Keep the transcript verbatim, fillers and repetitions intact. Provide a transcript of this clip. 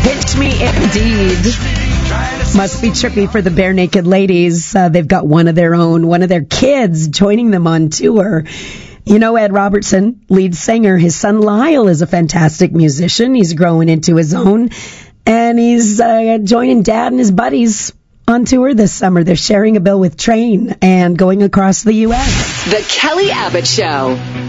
Pinch me indeed. Must be trippy for the Bare Naked Ladies. Uh, they've got one of their own, one of their kids joining them on tour. You know Ed Robertson, lead singer. His son Lyle is a fantastic musician. He's growing into his own. And he's uh, joining Dad and his buddies on tour this summer. They're sharing a bill with Train and going across the U S. The Kelly Abbott Show.